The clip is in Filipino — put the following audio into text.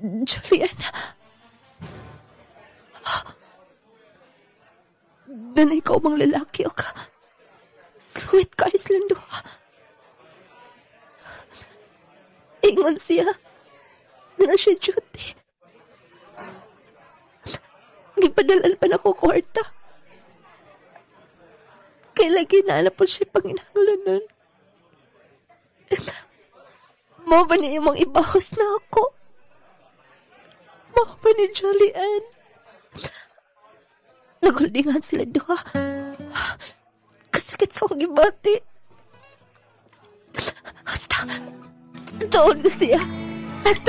Julian. Ganay ka umang lalaki o ka. Sweet ka islang duha. Ingon siya na siya duty. Gipadalan pa na ko kwarta. Kaya lagi na po siya panginahanglanan. Mo ba niya mong ibahos na ako? Mo ba ni Julian? Naguldingan sila duha. Kasakit sa akong gibati. Basta, doon ko siya. At